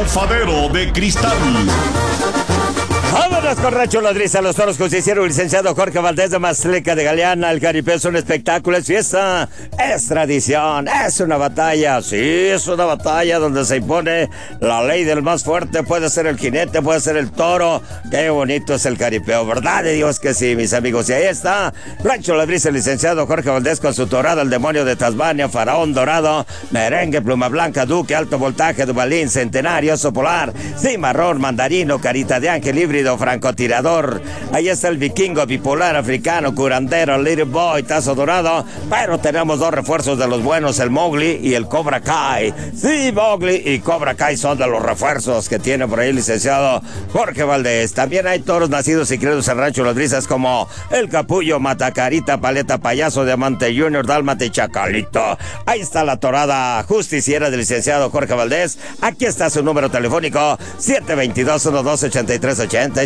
bufadero de cristal. Vámonos con Rancho Ladriza, los toros que se hicieron el licenciado Jorge Valdés de Maztleca de Galeana. El jaripeo es un espectáculo, es fiesta, es tradición, es una batalla. Sí, es una batalla donde se impone la ley del más fuerte. Puede ser el jinete, puede ser el toro. Qué bonito es el jaripeo, ¿verdad de Dios que sí, mis amigos? Y ahí está Rancho Ladriza, el licenciado Jorge Valdés con su torada, el demonio de Tasmania, faraón dorado, merengue, pluma blanca, duque, alto voltaje, dubalín, centenario, oso polar, cimarrón, mandarino, carita de ángel, híbrido, francotirador. Ahí está el vikingo, bipolar, africano, curandero, little boy, tazo dorado. Pero tenemos dos refuerzos de los buenos, el Mowgli y el Cobra Kai. Sí, Mowgli y Cobra Kai son de los refuerzos que tiene por ahí el licenciado Jorge Valdés. También hay toros nacidos y criados en Rancho Las Brisas como el Capullo, Matacarita, Paleta, Payaso, Diamante Junior, Dálmata y Chacalito. Ahí está la torada justiciera del licenciado Jorge Valdés. Aquí está su número telefónico, 722-1283-85.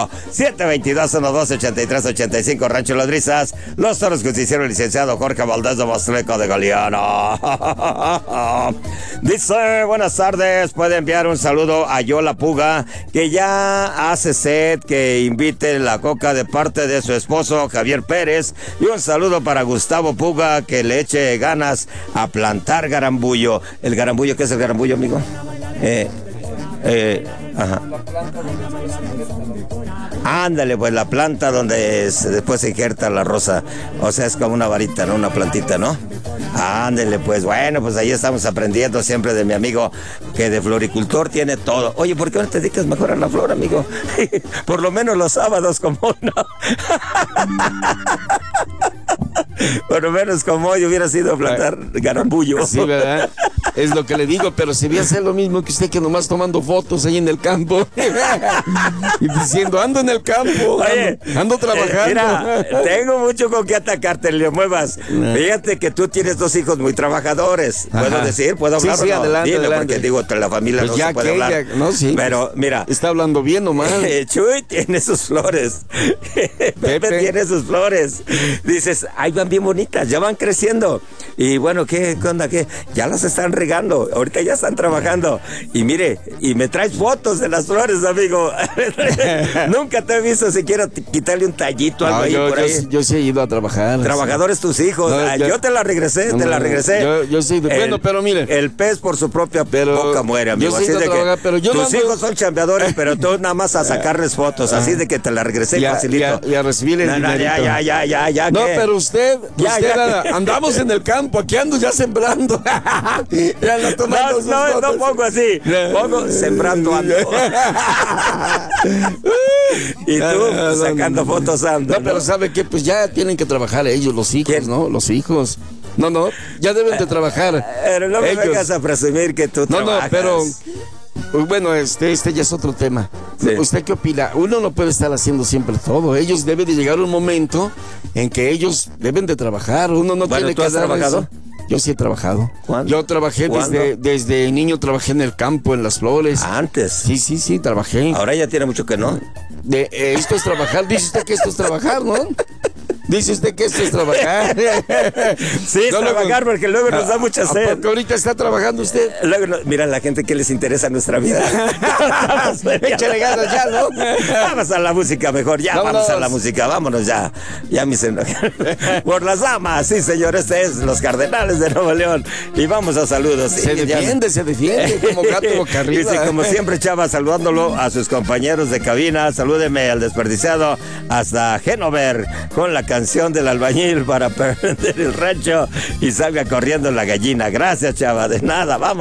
722-1283-85, Rancho Las Brisas. Los toros que se hicieron el licenciado Jorge Valdés de Maztleca de Galeana. Dice, buenas tardes, puede enviar un saludo a Yola Puga, que ya hace sed, que invite la coca de parte de su esposo Javier Pérez. Y un saludo para Gustavo Puga, que le eche ganas a plantar garambullo. ¿El garambullo qué es el garambullo, amigo? Ajá. Ándale, pues la planta donde después se injerta la rosa. O sea, es como una varita, ¿no? Una plantita, ¿no? Ándale, pues bueno, pues ahí estamos aprendiendo siempre de mi amigo que de floricultor tiene todo. Oye, ¿por qué no te dedicas mejor a la flor, amigo? Por lo menos los sábados como uno. Por lo menos como hoy hubiera sido plantar garambullo. Sí, ¿verdad? Es lo que le digo, pero se voy a hacer lo mismo que usted, que nomás tomando fotos ahí en el campo y diciendo, ando en el campo. Oye, ando trabajando. Mira, tengo mucho con qué atacarte, le muevas. Fíjate que tú tienes dos hijos muy trabajadores. ¿Puedo decir? ¿Puedo hablar? Sí, o no? adelante, Dime, adelante. porque digo, la familia pues no ya se puede que hablar. ella, no, sí. Pero mira, está hablando bien o mal. Chuy tiene sus flores. Pepe tiene sus flores. Dices, ahí van bien bonitas, ya van creciendo. Y bueno, ¿qué onda? ¿Qué? Ya las están regando. Ahorita ya están trabajando. Y mire, y me traes fotos de las flores, amigo. Nunca te he visto siquiera quitarle un tallito algo ahí por ahí. Yo sí he ido a trabajar. Trabajadores tus hijos. No, yo te la regresé, te la regresé. Yo sí, bueno, pero mire. El pez por su propia boca muere, amigo. Yo sí así he ido a trabajar, pero yo tus hijos son chambeadores, pero tú nada más a sacarles fotos. Así de que te la regresé facilito. Y a recibir el dinerito. Ya. No, ¿qué? pero usted andamos en el campo, aquí ando ya sembrando. Ya no pongo así, pongo sembrando ando. Y tú sacando fotos ando. No, pero ¿sabe qué? Pues ya tienen que trabajar ellos, los hijos, ¿quién? ¿no? Los hijos. No, ya deben de trabajar. Pero no me ellos. vengas a presumir que tú trabajas. No, pero bueno, este ya es otro tema. Sí. ¿Usted qué opina? Uno no puede estar haciendo siempre todo. Ellos deben de llegar un momento en que ellos deben de trabajar. Uno no tiene que ¿tú has trabajado? Yo sí he trabajado. ¿Cuándo? Yo trabajé desde niño, trabajé en el campo, en las flores. Antes. Sí, trabajé. Ahora ya tiene mucho que no. Esto es trabajar. Dice usted que esto es trabajar, ¿no? Dice usted que esto es trabajar. Sí, es trabajar porque luego nos da mucha sed. Porque ahorita está trabajando usted. Luego, mira, la gente que les interesa nuestra vida. Échale ganas ya, ¿no? Vamos a la música mejor, ya, vamos a la música, vámonos ya. Ya mis por las damas, sí señor, este es Los Cardenales de Nuevo León. Y vamos a saludos. Se defiende como gato boca arriba. Dice, como siempre, Chava, saludándolo a sus compañeros de cabina. Salúdeme al desperdiciado hasta Hanover con la canción del albañil para perder el rancho y salga corriendo la gallina. Gracias, Chava, de nada, vamos.